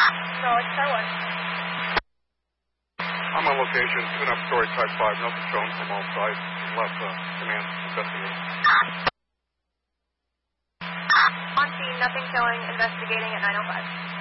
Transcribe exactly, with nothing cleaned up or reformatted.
Norwich, Star one. I'm on location, two and a half story, type five, nothing shown from all sides. Left uh, command, investigating. On scene, nothing showing, investigating at nine oh five.